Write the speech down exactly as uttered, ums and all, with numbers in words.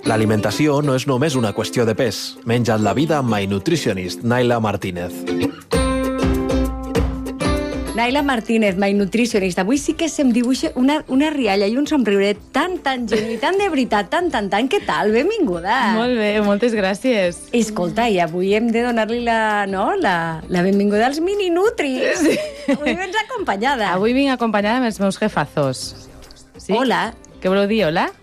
L'alimentació no és només una qüestió de pes. Menja't la vida amb My Nutritionist, Naila Martínez. Naila Martínez, My Nutritionist. Avui sí que se'm dibuixa una, una rialla i un somriure tan, tan geni, tan de veritat, tan, tan, tan. Què tal? Benvinguda. Molt bé, moltes gràcies. Escolta, i avui hem de donar-li la, no, la, la benvinguda als Mini Nutris. Sí. Avui vens acompanyada. Avui vinc acompanyada amb els meus jefazos. Sí? Hola. Què voleu dir, hola?